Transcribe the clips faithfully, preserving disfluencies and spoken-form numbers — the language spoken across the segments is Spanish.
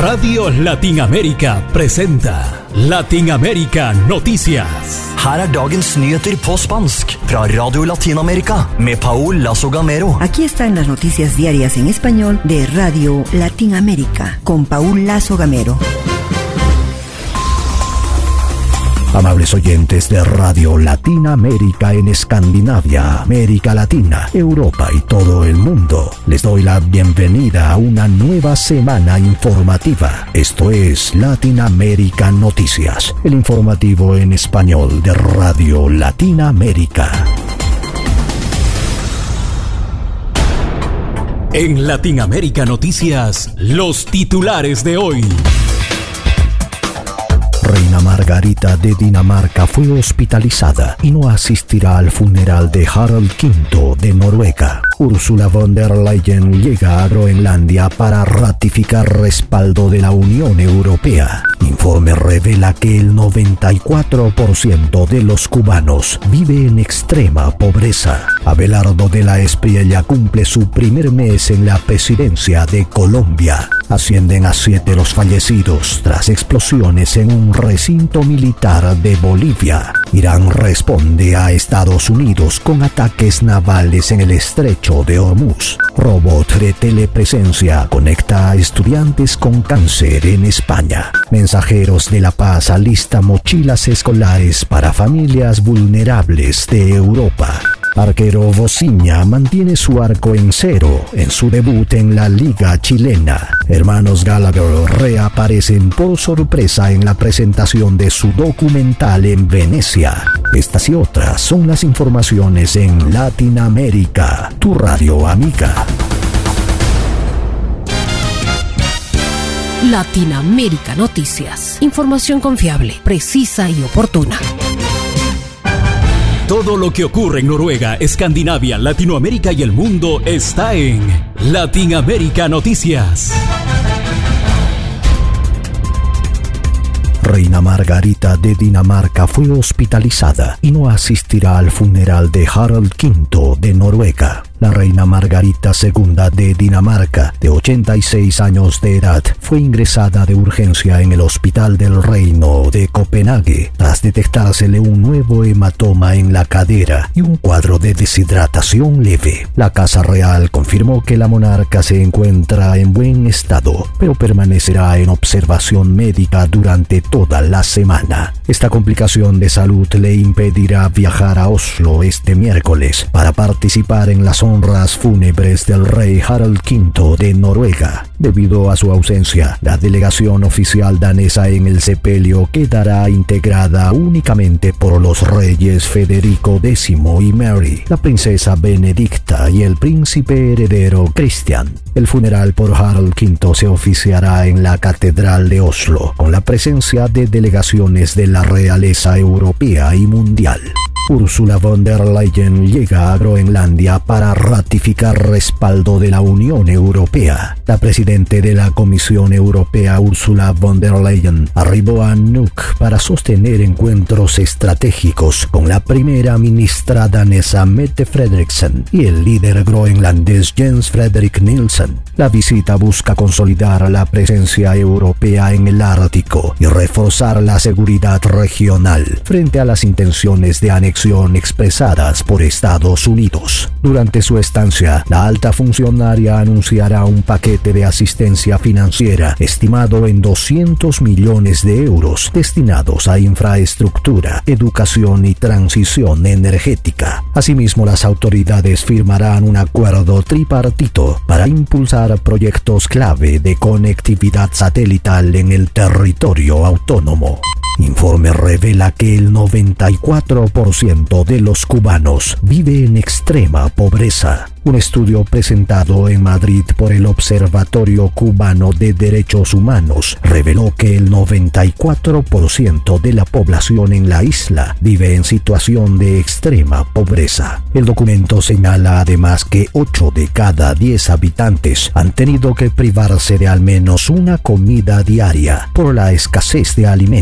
Radio Latinoamérica presenta Latinoamérica Noticias. Her er dagens nyheter på spansk fra Radio Latinoamérica med Paul Lazo Gamero. Aquí están las noticias diarias en español de Radio Latinoamérica con Paul Lazo Gamero. Amables oyentes de Radio Latinoamérica en Escandinavia, América Latina, Europa y todo el mundo, les doy la bienvenida a una nueva semana informativa. Esto es Latinoamérica Noticias, el informativo en español de Radio Latinoamérica. En Latinoamérica Noticias, los titulares de hoy. Reina Margarita de Dinamarca fue hospitalizada y no asistirá al funeral de Harald quinto de Noruega. Ursula von der Leyen llega a Groenlandia para ratificar respaldo de la Unión Europea. Informe revela que el noventa y cuatro por ciento de los cubanos vive en extrema pobreza. Abelardo de la Espriella cumple su primer mes en la presidencia de Colombia. Ascienden a siete los fallecidos tras explosiones en un recinto militar de Bolivia. Irán responde a Estados Unidos con ataques navales en el estrecho de Hormuz. Robot de telepresencia conecta a estudiantes con cáncer en España. Mensajeros de la Paz alista mochilas escolares para familias vulnerables de Europa. Arquero Vociña mantiene su arco en cero en su debut en la Liga Chilena. Hermanos Gallagher reaparecen por sorpresa en la presentación de su documental en Venecia. Estas y otras son las informaciones en Latinoamérica, tu radio amiga. Latinoamérica Noticias. Información confiable, precisa y oportuna. Todo lo que ocurre en Noruega, Escandinavia, Latinoamérica y el mundo está en Latinoamérica Noticias. Reina Margarita de Dinamarca fue hospitalizada y no asistirá al funeral de Harald quinto de Noruega. La reina Margarita segunda de Dinamarca, de ochenta y seis años de edad, fue ingresada de urgencia en el Hospital del Reino de Copenhague tras detectársele un nuevo hematoma en la cadera y un cuadro de deshidratación leve. La Casa Real confirmó que la monarca se encuentra en buen estado, pero permanecerá en observación médica durante toda la semana. Esta complicación de salud le impedirá viajar a Oslo este miércoles para participar en las honras fúnebres del rey Harald quinto de Noruega. Debido a su ausencia, la delegación oficial danesa en el sepelio quedará integrada únicamente por los reyes Federico décimo y Mary, la princesa Benedicta y el príncipe heredero Christian. El funeral por Harald quinto se oficiará en la Catedral de Oslo, con la presencia de delegaciones de la realeza europea y mundial. Ursula von der Leyen llega a Groenlandia para ratificar respaldo de la Unión Europea. La presidenta de la Comisión Europea, Ursula von der Leyen, arribó a Nuuk para sostener encuentros estratégicos con la primera ministra danesa Mette Frederiksen y el líder groenlandés Jens Frederik Nielsen. La visita busca consolidar la presencia europea en el Ártico y reforzar la seguridad regional frente a las intenciones de anexión expresadas por Estados Unidos. Durante su estancia, la alta funcionaria anunciará un paquete de asistencia financiera estimado en doscientos millones de euros destinados a infraestructura, educación y transición energética. Asimismo, las autoridades firmarán un acuerdo tripartito para impulsar proyectos clave de conectividad satelital en el territorio autónomo. Informe revela que el noventa y cuatro por ciento de los cubanos vive en extrema pobreza. Un estudio presentado en Madrid por el Observatorio Cubano de Derechos Humanos reveló que el noventa y cuatro por ciento de la población en la isla vive en situación de extrema pobreza. El documento señala además que ocho de cada diez habitantes han tenido que privarse de al menos una comida diaria por la escasez de alimentos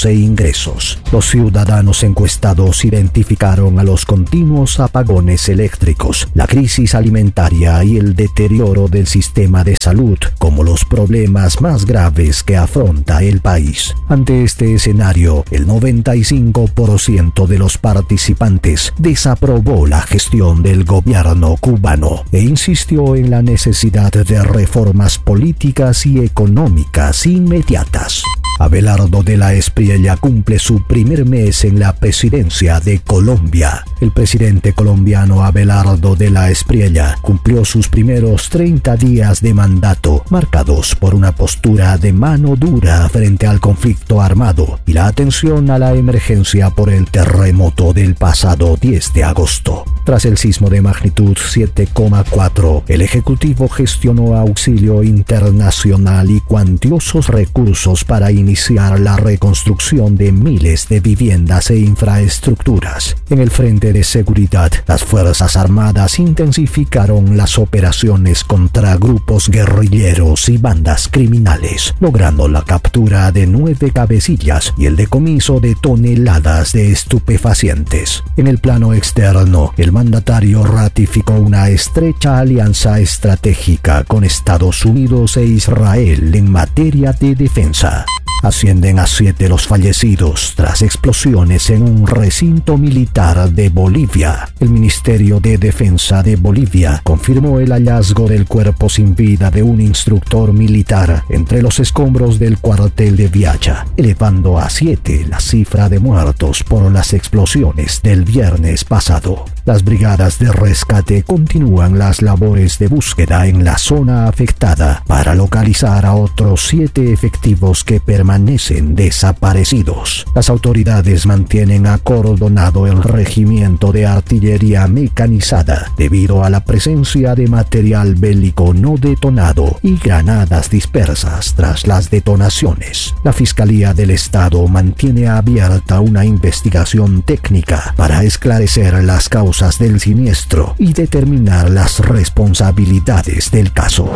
e ingresos. Los ciudadanos encuestados identificaron a los continuos apagones eléctricos, la crisis alimentaria y el deterioro del sistema de salud como los problemas más graves que afronta el país. Ante este escenario, el noventa y cinco por ciento de los participantes desaprobó la gestión del gobierno cubano e insistió en la necesidad de reformas políticas y económicas inmediatas. Abelardo de la Espriella cumple su primer mes en la presidencia de Colombia. El presidente colombiano Abelardo de la Espriella cumplió sus primeros treinta días de mandato, marcados por una postura de mano dura frente al conflicto armado y la atención a la emergencia por el terremoto del pasado diez de agosto. Tras el sismo de magnitud siete coma cuatro, el Ejecutivo gestionó auxilio internacional y cuantiosos recursos para iniciar la reconstrucción de miles de viviendas e infraestructuras. En el frente de seguridad, las Fuerzas Armadas intensificaron las operaciones contra grupos guerrilleros y bandas criminales, logrando la captura de nueve cabecillas y el decomiso de toneladas de estupefacientes. En el plano externo, el mandatario ratificó una estrecha alianza estratégica con Estados Unidos e Israel en materia de defensa. Ascienden a siete los fallecidos tras explosiones en un recinto militar de Bolivia. El Ministerio de Defensa de Bolivia confirmó el hallazgo del cuerpo sin vida de un instructor militar entre los escombros del cuartel de Viacha, elevando a siete la cifra de muertos por las explosiones del viernes pasado. Las brigadas de rescate continúan las labores de búsqueda en la zona afectada para localizar a otros siete efectivos que permanecen desaparecidos. Las autoridades mantienen acordonado el regimiento de artillería mecanizada debido a la presencia de material bélico no detonado y granadas dispersas tras las detonaciones. La Fiscalía del Estado mantiene abierta una investigación técnica para esclarecer las causas del siniestro y determinar las responsabilidades del caso.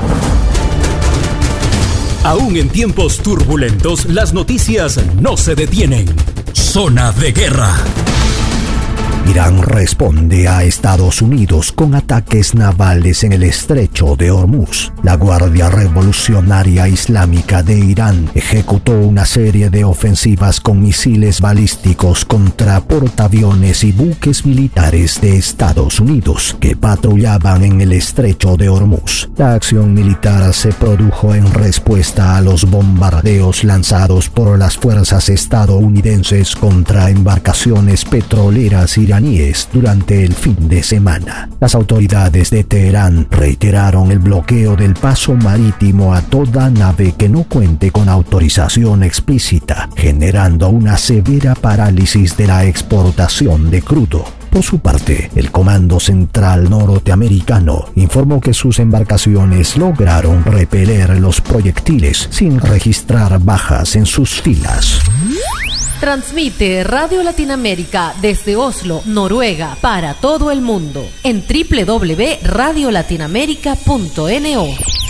Aún en tiempos turbulentos, las noticias no se detienen. Zona de guerra. Irán responde a Estados Unidos con ataques navales en el estrecho de Hormuz. La Guardia Revolucionaria Islámica de Irán ejecutó una serie de ofensivas con misiles balísticos contra portaaviones y buques militares de Estados Unidos que patrullaban en el estrecho de Hormuz. La acción militar se produjo en respuesta a los bombardeos lanzados por las fuerzas estadounidenses contra embarcaciones petroleras iraníes durante el fin de semana. Las autoridades de Teherán reiteraron el bloqueo del paso marítimo a toda nave que no cuente con autorización explícita, generando una severa parálisis de la exportación de crudo. Por su parte, el Comando Central norteamericano informó que sus embarcaciones lograron repeler los proyectiles sin registrar bajas en sus filas. Transmite Radio Latinoamérica desde Oslo, Noruega, para todo el mundo en doble u doble u doble u punto radio latinoamérica punto no.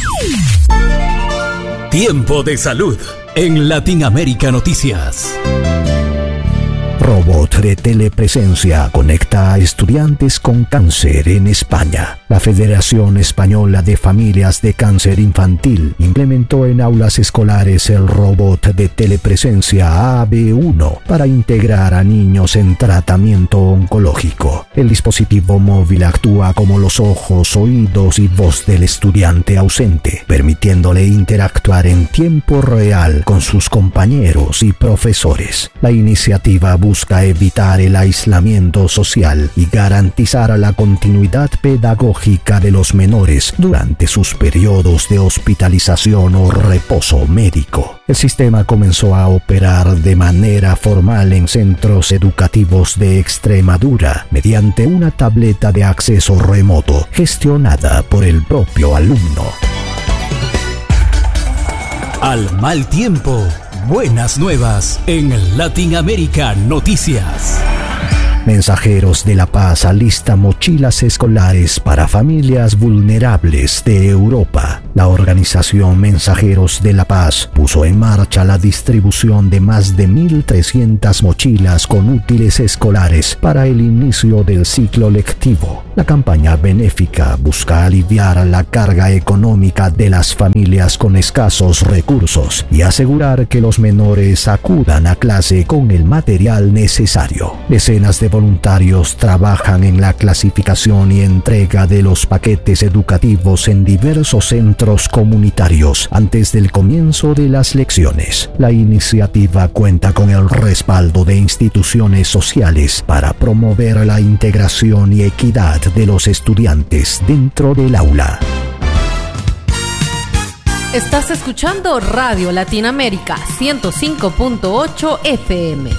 Tiempo de salud en Latinoamérica Noticias. Robot de telepresencia conecta a estudiantes con cáncer en España. La Federación Española de Familias de Cáncer Infantil implementó en aulas escolares el robot de telepresencia A B uno para integrar a niños en tratamiento oncológico. El dispositivo móvil actúa como los ojos, oídos y voz del estudiante ausente, permitiéndole interactuar en tiempo real con sus compañeros y profesores. La iniciativa busca evitar el aislamiento social y garantizar la continuidad pedagógica de los menores durante sus periodos de hospitalización o reposo médico. El sistema comenzó a operar de manera formal en centros educativos de Extremadura mediante una tableta de acceso remoto gestionada por el propio alumno. Al mal tiempo, buenas nuevas en Latinoamérica Noticias. Mensajeros de la Paz alista mochilas escolares para familias vulnerables de Europa. La organización Mensajeros de la Paz puso en marcha la distribución de más de mil trescientas mochilas con útiles escolares para el inicio del ciclo lectivo. La campaña benéfica busca aliviar la carga económica de las familias con escasos recursos y asegurar que los menores acudan a clase con el material necesario. Decenas de voluntarios trabajan en la clasificación y entrega de los paquetes educativos en diversos centros comunitarios antes del comienzo de las lecciones. La iniciativa cuenta con el respaldo de instituciones sociales para promover la integración y equidad de los estudiantes dentro del aula. Estás escuchando Radio Latinoamérica ciento cinco punto ocho F M.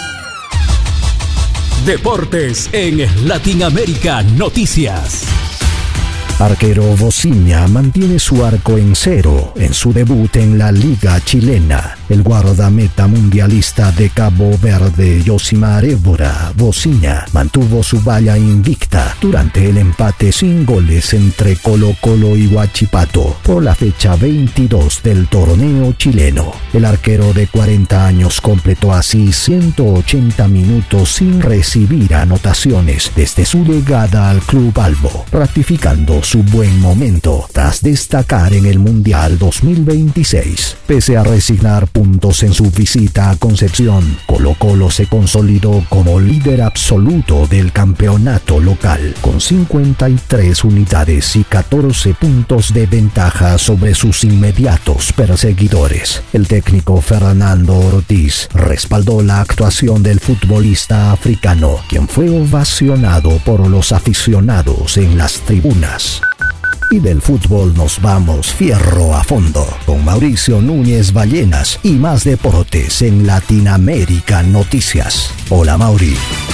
Deportes en Latinoamérica Noticias. Arquero Bociña mantiene su arco en cero en su debut en la Liga Chilena. El guardameta mundialista de Cabo Verde, Yosimar Évora Bociña, mantuvo su valla invicta durante el empate sin goles entre Colo-Colo y Huachipato por la fecha veintidós del torneo chileno. El arquero de cuarenta años completó así ciento ochenta minutos sin recibir anotaciones desde su llegada al Club Albo, ratificando su buen momento tras destacar en el Mundial dos mil veintiséis. Pese a resignar puntos en su visita a Concepción, Colo-Colo se consolidó como líder absoluto del campeonato local, con cincuenta y tres unidades y catorce puntos de ventaja sobre sus inmediatos perseguidores. El técnico Fernando Ortiz respaldó la actuación del futbolista africano, quien fue ovacionado por los aficionados en las tribunas. Y del fútbol nos vamos fierro a fondo con Mauricio Núñez Ballenas y más deportes en Latinoamérica Noticias. Hola, Mauri.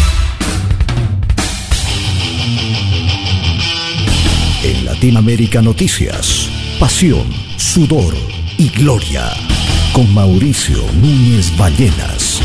En Latinoamérica Noticias, pasión, sudor y gloria con Mauricio Núñez Ballenas.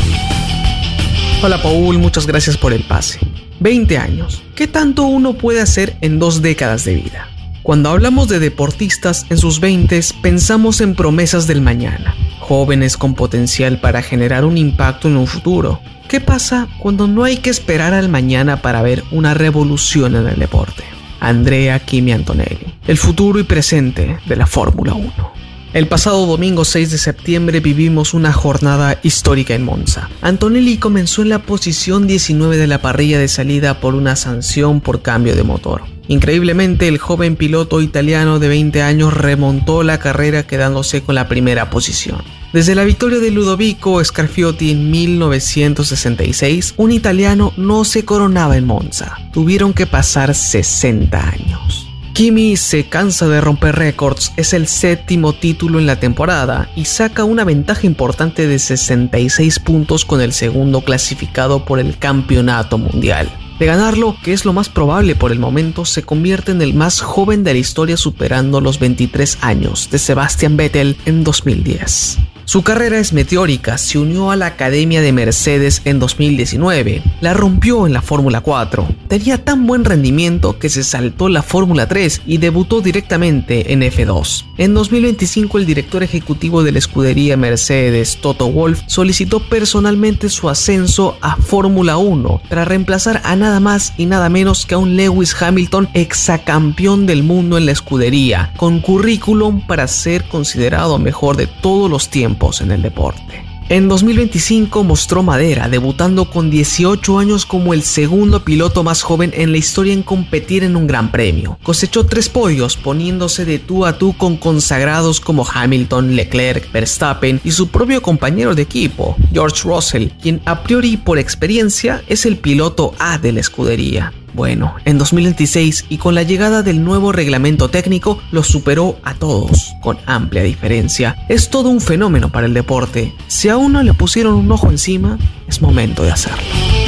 Hola, Paul, muchas gracias por el pase. veinte años. ¿Qué tanto uno puede hacer en dos décadas de vida? Cuando hablamos de deportistas en sus veintes, pensamos en promesas del mañana, jóvenes con potencial para generar un impacto en un futuro. ¿Qué pasa cuando no hay que esperar al mañana para ver una revolución en el deporte? Andrea Kimi Antonelli, el futuro y presente de la Fórmula uno. El pasado domingo seis de septiembre vivimos una jornada histórica en Monza. Antonelli comenzó en la posición diecinueve de la parrilla de salida por una sanción por cambio de motor. Increíblemente, el joven piloto italiano de veinte años remontó la carrera quedándose con la primera posición. Desde la victoria de Ludovico Scarfiotti en mil novecientos sesenta y seis, un italiano no se coronaba en Monza. Tuvieron que pasar sesenta años. Kimi se cansa de romper récords, es el séptimo título en la temporada y saca una ventaja importante de sesenta y seis puntos con el segundo clasificado por el campeonato mundial. De ganarlo, que es lo más probable por el momento, se convierte en el más joven de la historia, superando los veintitrés años de Sebastian Vettel en dos mil diez. Su carrera es meteórica, se unió a la Academia de Mercedes en dos mil diecinueve, la rompió en la Fórmula cuatro, tenía tan buen rendimiento que se saltó la Fórmula tres y debutó directamente en F dos. En dos mil veinticinco el director ejecutivo de la escudería Mercedes, Toto Wolff, solicitó personalmente su ascenso a Fórmula uno tras reemplazar a nada más y nada menos que a un Lewis Hamilton exacampeón del mundo en la escudería, con currículum para ser considerado mejor de todos los tiempos en el deporte. En dos mil veinticinco mostró madera, debutando con dieciocho años como el segundo piloto más joven en la historia en competir en un gran premio. Cosechó tres podios, poniéndose de tú a tú con consagrados como Hamilton, Leclerc, Verstappen y su propio compañero de equipo, George Russell, quien a priori por experiencia es el piloto A de la escudería. Bueno, en dos mil veintiséis y con la llegada del nuevo reglamento técnico, los superó a todos, con amplia diferencia. Es todo un fenómeno para el deporte. Si a uno le pusieron un ojo encima, es momento de hacerlo.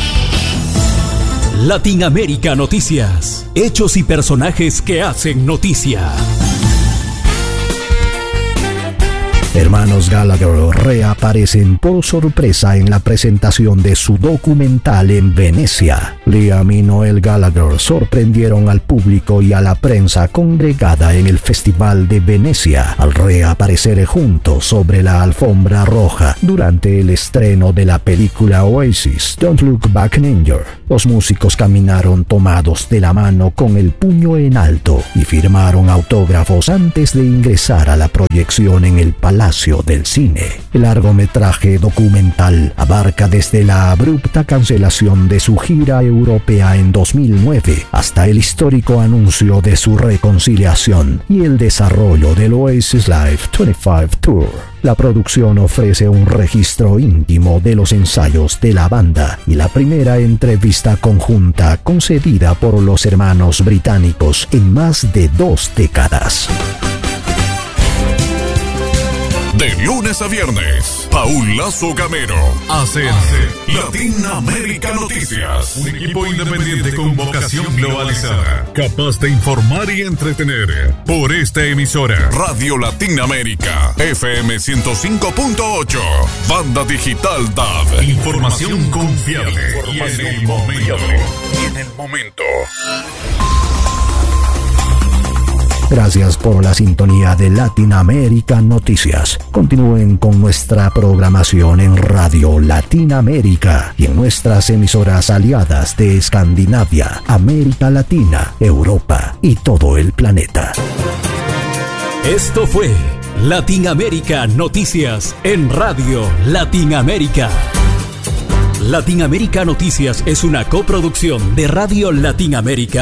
Latinoamérica Noticias. Hechos y personajes que hacen noticia. hermanos Gallagher reaparecen por sorpresa en la presentación de su documental en Venecia. Liam y Noel Gallagher sorprendieron al público y a la prensa congregada en el Festival de Venecia al reaparecer juntos sobre la alfombra roja durante el estreno de la película Oasis, Don't Look Back in Anger. Los músicos caminaron tomados de la mano con el puño en alto y firmaron autógrafos antes de ingresar a la proyección en el Palacio del Cine. El largometraje documental abarca desde la abrupta cancelación de su gira europea en dos mil nueve hasta el histórico anuncio de su reconciliación y el desarrollo del Oasis Live veinticinco Tour. La producción ofrece un registro íntimo de los ensayos de la banda y la primera entrevista conjunta concedida por los hermanos británicos en más de dos décadas. De lunes a viernes, Paul Lazo Gamero hace Latinoamérica Noticias. Un equipo independiente con vocación globalizada, capaz de informar y entretener. Por esta emisora, Radio Latinoamérica, F M ciento cinco punto ocho, banda digital D A B. Información confiable y en el momento. Y en el momento. Gracias por la sintonía de Latinoamérica Noticias. Continúen con nuestra programación en Radio Latinoamérica y en nuestras emisoras aliadas de Escandinavia, América Latina, Europa y todo el planeta. Esto fue Latinoamérica Noticias en Radio Latinoamérica. Latinoamérica Noticias es una coproducción de Radio Latinoamérica